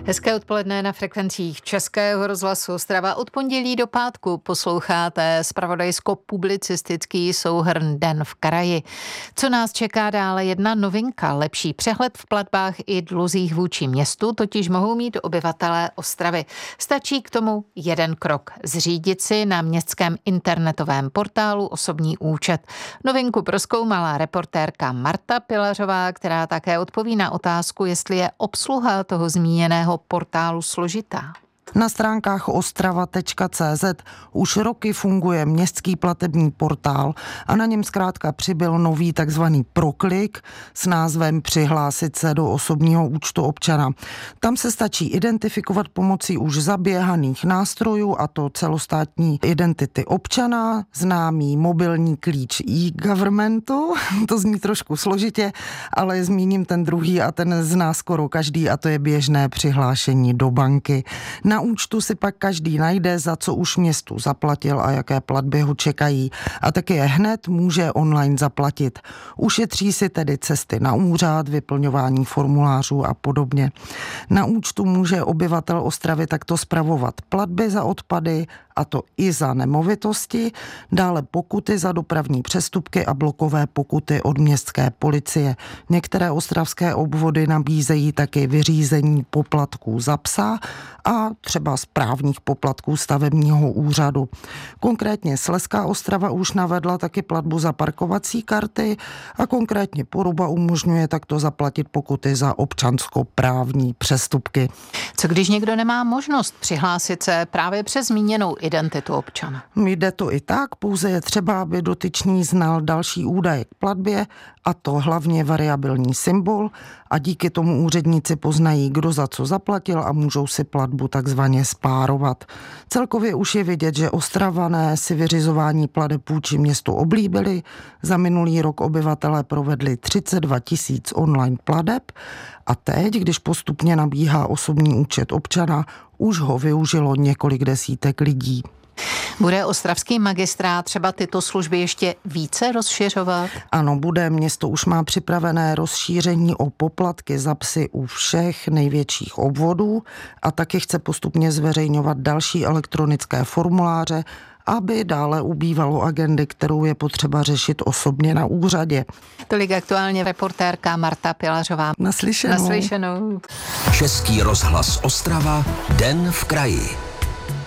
Hezké odpoledne na frekvencích Českého rozhlasu Ostrava. Od pondělí do pátku posloucháte zpravodajsko-publicistický souhrn Den v kraji. Co nás čeká dále? Jedna novinka. Lepší přehled v platbách i dluzích vůči městu totiž mohou mít obyvatelé Ostravy. Stačí k tomu jeden krok. Zřídit si na městském internetovém portálu osobní účet. Novinku prozkoumala reportérka Marta Pilařová, která také odpoví na otázku, jestli je obsluha toho zmíněného portálu složitá. Na stránkách ostrava.cz už roky funguje městský platební portál a na něm zkrátka přibyl nový takzvaný proklik s názvem Přihlásit se do osobního účtu občana. Tam se stačí identifikovat pomocí už zaběhaných nástrojů, a to celostátní identity občana, známý mobilní klíč e-governmentu, to zní trošku složitě, ale zmíním ten druhý a ten zná skoro každý, a to je běžné přihlášení do banky. Na účtu si pak každý najde, za co už městu zaplatil a jaké platby ho čekají. A taky je hned může online zaplatit. Ušetří si tedy cesty na úřad, vyplňování formulářů a podobně. Na účtu může obyvatel Ostravy takto spravovat platby za odpady, a to i za nemovitosti, dále pokuty za dopravní přestupky a blokové pokuty od městské policie. Některé ostravské obvody nabízejí taky vyřízení poplatků za psa a třeba správních poplatků stavebního úřadu. Konkrétně Slezská Ostrava už navedla taky platbu za parkovací karty a konkrétně Poruba umožňuje takto zaplatit pokuty za občanskoprávní přestupky. Co když někdo nemá možnost přihlásit se právě přes zmíněnou identitu občana? Jde to i tak, pouze je třeba, aby dotyčný znal další údaje k platbě, a to hlavně variabilní symbol, a díky tomu úředníci poznají, kdo za co zaplatil a můžou si platbu takzvaně spárovat. Celkově už je vidět, že Ostravané si vyřizování plateb vůči městu oblíbili. Za minulý rok obyvatelé provedli 32 000 online plateb a teď, když postupně nabíhá osobní účet občana, už ho využilo několik desítek lidí. Bude ostravský magistrát třeba tyto služby ještě více rozšiřovat? Ano, bude. Město už má připravené rozšíření o poplatky za psy u všech největších obvodů a taky chce postupně zveřejňovat další elektronické formuláře, aby dále ubývalo agendy, kterou je potřeba řešit osobně na úřadě. Tolik aktuálně reportérka Marta Pilařová. Naslyšenou. Naslyšenou. Český rozhlas Ostrava, Den v kraji.